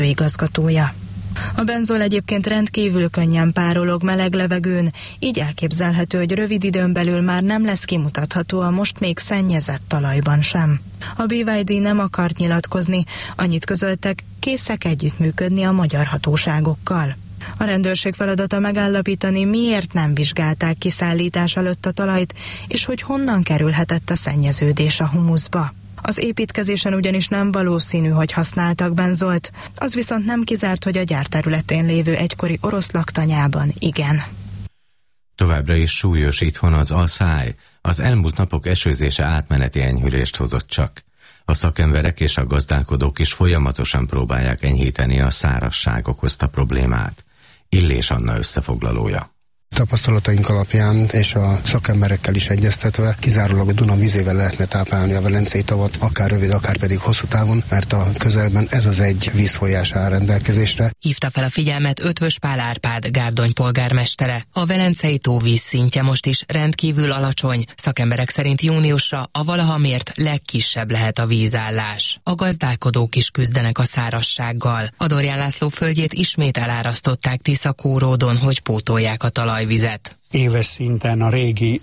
igazgatója. A benzol egyébként rendkívül könnyen párolog meleg levegőn, így elképzelhető, hogy rövid időn belül már nem lesz kimutatható a most még szennyezett talajban sem. A BYD nem akart nyilatkozni, annyit közöltek, készek együttműködni a magyar hatóságokkal. A rendőrség feladata megállapítani, miért nem vizsgálták kiszállítás előtt a talajt, és hogy honnan kerülhetett a szennyeződés a humuszba. Az építkezésen ugyanis nem valószínű, hogy használtak benzolt, az viszont nem kizárt, hogy a gyár területén lévő egykori orosz laktanyában igen. Továbbra is súlyos itthon az asszály. Az elmúlt napok esőzése átmeneti enyhülést hozott csak. A szakemberek és a gazdálkodók is folyamatosan próbálják enyhíteni a szárazság okozta problémát. Illés Anna összefoglalója. Tapasztalataink alapján és a szakemberekkel is egyeztetve kizárólag a Duna vizével lehetne táplálni a Velencei tavat, akár rövid, akár pedig hosszú távon, mert a közelben ez az egy vízfolyás áll rendelkezésre. Hívta fel a figyelmet Ötvös Pál Árpád, Gárdony polgármestere. A Velencei tó vízszintje most is rendkívül alacsony. Szakemberek szerint júniusra a valaha mért legkisebb lehet a vízállás. A gazdálkodók is küzdenek a szárazsággal. Adorján László földjét ismét elárasztották Tiszakóródon, hogy pótolják a talajvizet. Éves szinten a régi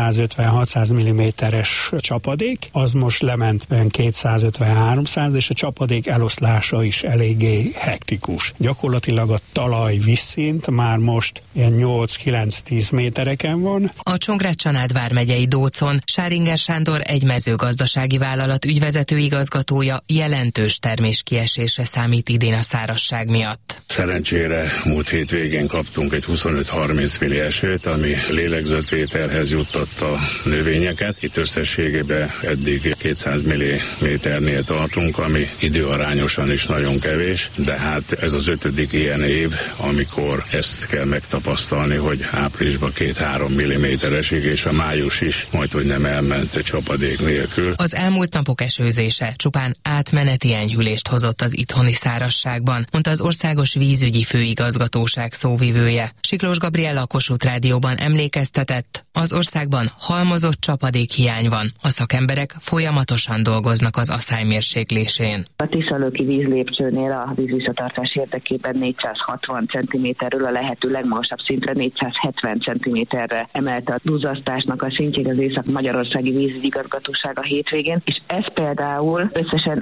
550-600 mm-es csapadék, az most lement 250-300, és a csapadék eloszlása is eléggé hektikus. Gyakorlatilag a talaj vízszint már most ilyen 8-9-10 métereken van. A Csongrád-Csanád vármegyei Dócon Sáringer Sándor egy mezőgazdasági vállalat ügyvezető igazgatója jelentős terméskiesésre számít idén a szárazság miatt. Szerencsére múlt hétvégén kaptunk egy 25-30 milli esőt, ami lélegzetvételhez juttatta a növényeket. Itt összességében eddig 200 mm-nél tartunk, ami időarányosan is nagyon kevés, de hát ez az 5. ilyen év, amikor ezt kell megtapasztalni, hogy áprilisban 2-3 mm esik, és a május is majdhogy nem elment csapadék nélkül. Az elmúlt napok esőzése csupán átmeneti enyhülést hozott az itthoni szárazságban, mondta az Országos Vízügyi Főigazgatóság szóvivője. Siklós Gabriella a Kossuth Rádióban emlékeztetett, az országban halmozott csapadékhiány van. A szakemberek folyamatosan dolgoznak az asszály mérséklésén. A Tiszalöki vízlépcsőnél a vízvisszatartás érdekében 460 cm-ről a lehető legmagasabb szintre 470 cm-re emelte a duzzasztásnak a szintjét az Észak-Magyarországi Vízügyigazgatóság a hétvégén, és ez például összesen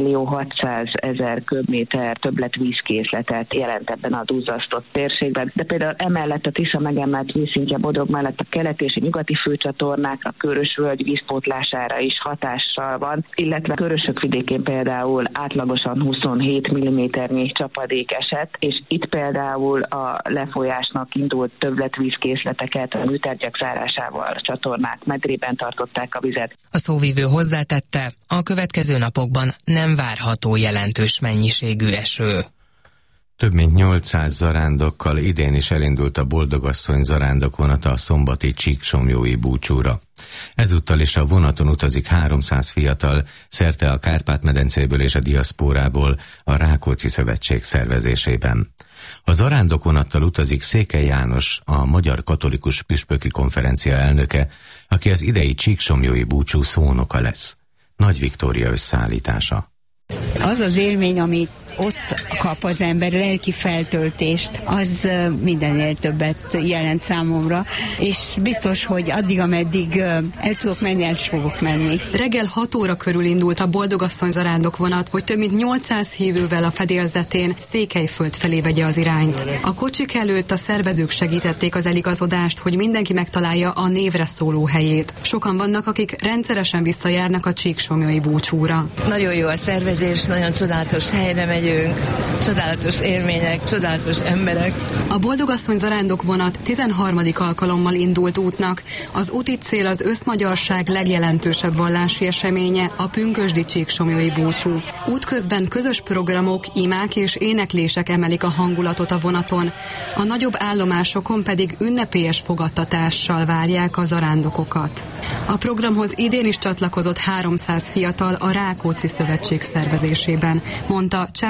1.600.000 köbméter többletvízkészletet jelent ebben a duzzasztott térségben. De például emellett a Tisza megemelt vízszintje Bodrog mellett a keleti és a nyugati főcsatornák, a Körös-völgy vízpótlására is hatással van, illetve Körösök vidékén például átlagosan 27 mm-nyi csapadék esett, és itt például a lefolyásnak indult többletvízkészleteket a műtárgyak zárásával a csatornák medrében tartották a vizet. A szóvivő hozzátette, a következő napokban nem várható jelentős mennyiségű eső. Több mint 800 zarándokkal idén is elindult a Boldogasszony zarándokvonata a szombati Csíksomlyói búcsúra. Ezúttal is a vonaton utazik 300 fiatal, szerte a Kárpát-medencéből és a diaszpórából a Rákóczi Szövetség szervezésében. A zarándokvonattal utazik Székely János, a Magyar Katolikus Püspöki Konferencia elnöke, aki az idei Csíksomlyói búcsú szónoka lesz. Nagy Viktória összeállítása. Az az élmény, amit ott kap az ember, lelki feltöltést, az mindennél többet jelent számomra, és biztos, hogy addig, ameddig el tudok menni, el is fogok menni. Reggel 6 óra körül indult a Boldogasszony zarándokvonat, hogy több mint 800 hívővel a fedélzetén Székelyföld felé vegye az irányt. A kocsik előtt a szervezők segítették az eligazodást, hogy mindenki megtalálja a névre szóló helyét. Sokan vannak, akik rendszeresen visszajárnak a Csíksomlyói búcsúra. Nagyon jó a szervezés, nagyon csodálatos helyre megyünk, csodálatos élmények, csodálatos emberek. A Boldogasszony zarándokvonat 13. alkalommal indult útnak. Az úti cél az összmagyarság legjelentősebb vallási eseménye, a pünkösdi Csíksomlyói búcsú. Útközben közös programok, imák és éneklések emelik a hangulatot a vonaton. A nagyobb állomásokon pedig ünnepélyes fogadtatással várják a zarándokokat. A programhoz idén is csatlakozott 300 fiatal a Rákóczi Szövetség szervezésében, mondta Csák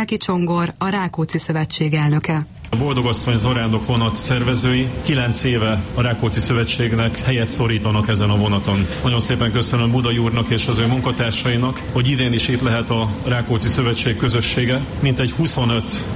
Csáky Csongor, a Rákóczi Szövetség elnöke. A Boldogasszony zarándok vonat szervezői 9 éve a Rákóczi Szövetségnek helyet szorítanak ezen a vonaton. Nagyon szépen köszönöm Budai úrnak és az ő munkatársainak, hogy idén is itt lehet a Rákóczi Szövetség közössége. Mintegy 25